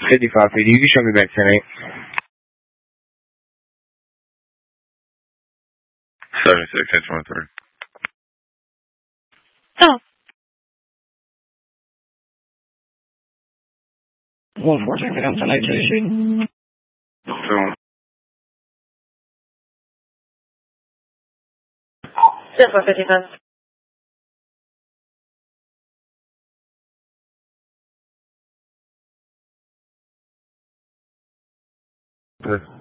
5550, you can show me back 10-8. 76-613. Oh. 114 down tonight, JC. So, Just 155. good.